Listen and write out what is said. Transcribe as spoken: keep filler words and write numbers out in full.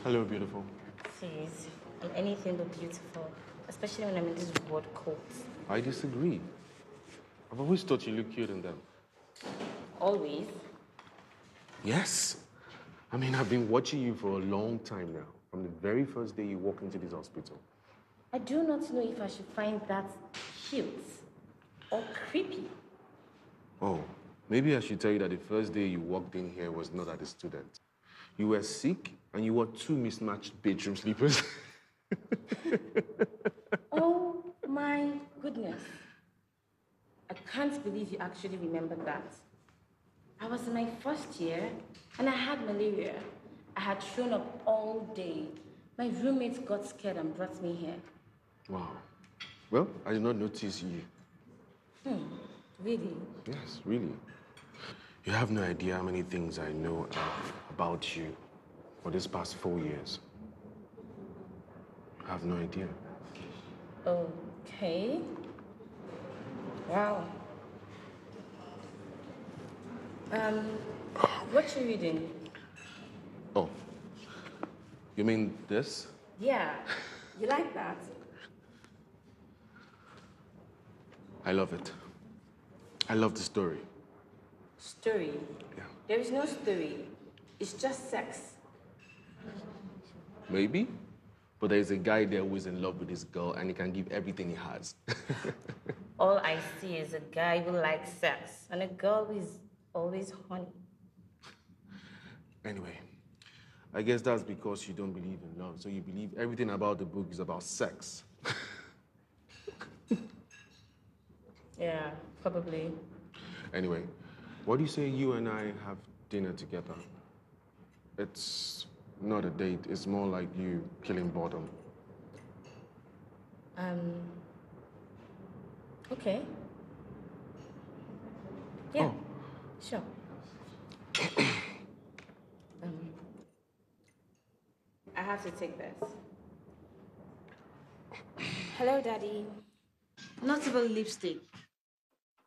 Hello, beautiful. Please, I'm anything but beautiful, especially when I'm in this word coat. I disagree. I've always thought you look cute in them. Always? Yes. I mean, I've been watching you for a long time now, from the very first day you walked into this hospital. I do not know if I should find that cute or creepy. Oh, maybe I should tell you that the first day you walked in here was not as a student. You were sick, and you wore two mismatched bedroom sleepers. Oh my goodness. I can't believe you actually remember that. I was in my first year, and I had malaria. I had thrown up all day. My roommates got scared and brought me here. Wow. Well, I did not notice you. Hmm, really? Yes, really. You have no idea how many things I know uh, about you for these past four years. I have no idea. Okay. Wow. Um, what you reading? Oh, you mean this? Yeah, you like that? I love it. I love the story. Story? Yeah. There is no story. It's just sex. Maybe, but there's a guy there who is in love with this girl and he can give everything he has. All I see is a guy who likes sex and a girl who is always horny. Anyway, I guess that's because you don't believe in love. So you believe everything about the book is about sex. Yeah, probably. Anyway, what do you say you and I have dinner together? It's not a date. It's more like you killing boredom. Um, okay. Yeah, Oh. sure. um, I have to take this. Hello, Daddy. Not even lipstick.